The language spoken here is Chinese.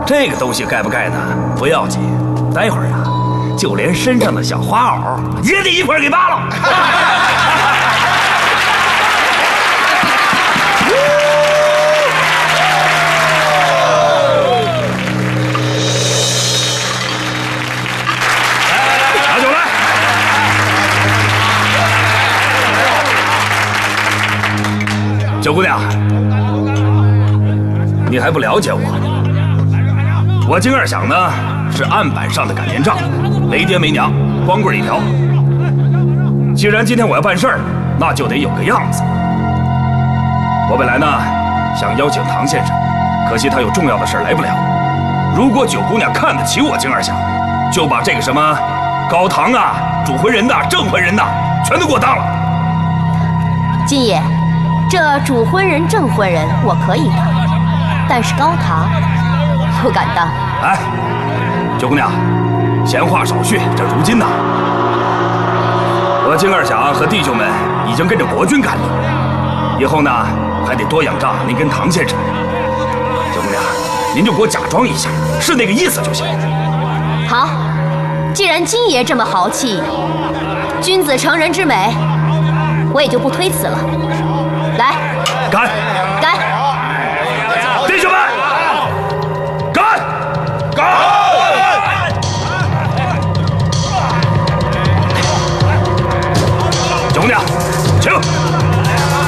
这个东西盖不盖的不要紧，待会儿啊，就连身上的小花袄也得一块给扒了。拿酒来。九姑娘，你还不了解我。我金二响呢，是案板上的赶连杖，没爹没娘，光棍一条。既然今天我要办事儿，那就得有个样子。我本来呢想邀请唐先生，可惜他有重要的事来不了。如果九姑娘看得起我金二响，就把这个什么高堂啊、主婚人呐、证婚人呐，全都给我当了。 金爷，这主婚人、证婚人我可以当，但是高堂不敢当。 哎，九姑娘，闲话少叙。这如今呢，我金二响和弟兄们已经跟着国军干了，以后呢还得多仰仗您跟唐先生。九姑娘，您就给我假装一下，是那个意思就行。 好，既然金爷这么豪气，君子成人之美，我也就不推辞了。来， 干！